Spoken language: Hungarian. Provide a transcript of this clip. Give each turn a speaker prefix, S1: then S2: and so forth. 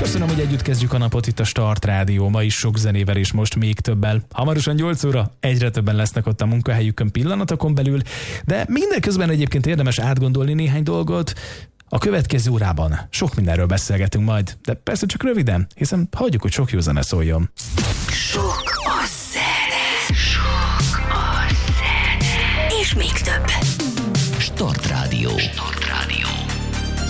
S1: Köszönöm, hogy együtt kezdjük a napot itt a Start Rádió, ma is sok zenével és most még többel. Hamarosan 8 óra, egyre többen lesznek ott a munkahelyükön pillanatokon belül, de mindeközben egyébként érdemes átgondolni néhány dolgot. A következő órában sok mindenről beszélgetünk majd, de persze csak röviden, hiszen hagyjuk, hogy sok jó zene szóljon.
S2: Sok